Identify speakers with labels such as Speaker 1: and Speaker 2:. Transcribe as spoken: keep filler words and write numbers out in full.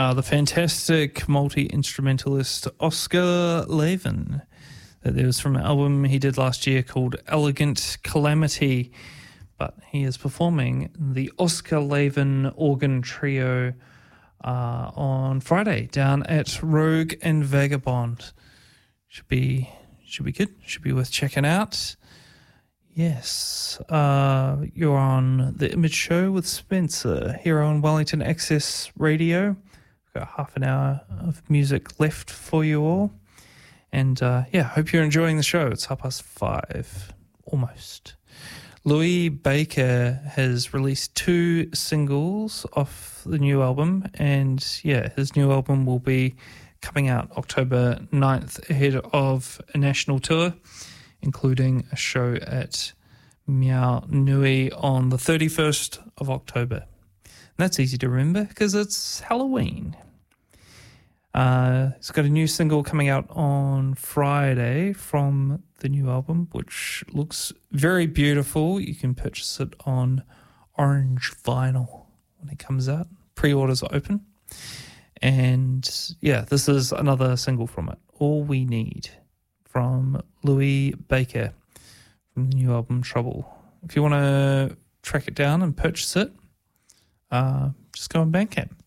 Speaker 1: Uh, the fantastic multi-instrumentalist Oscar Levin. That there was from an album he did last year called Elegant Calamity. But he is performing the Oscar Levin Organ Trio uh, on Friday down at Rogue and Vagabond. Should be should be good. Should be worth checking out. Yes, uh, you're on The Image Show with Spencer here on Wellington Access Radio. We've got half an hour of music left for you all. And uh, yeah, hope you're enjoying the show. It's half past five, almost. Louis Baker has released two singles off the new album. And yeah, his new album will be coming out October ninth ahead of a national tour, including a show at Meow Nui on the thirty-first of October. And that's easy to remember because it's Halloween. Uh, he's got a new single coming out on Friday from the new album, which looks very beautiful. You can purchase it on orange vinyl when it comes out. Pre-orders are open. And yeah, this is another single from it, All We Need, from Louis Baker from the new album Trouble. If you want to track it down and purchase it, uh, just go on Bandcamp.